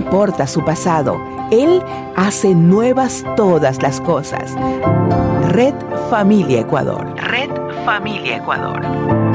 importa su pasado. Él hace nuevas todas las cosas. Red Familia Ecuador. Red Familia Ecuador.